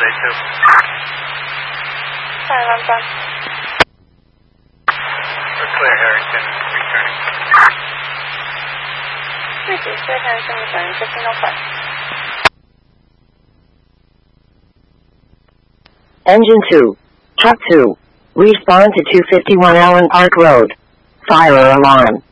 Day 2. Sorry, I'm done. We're clear, Harrington, returning. Received, clear Harrington returning, 1505. Engine 2. Truck 2. Respond to 251 Allen Park Road. Fire alarm.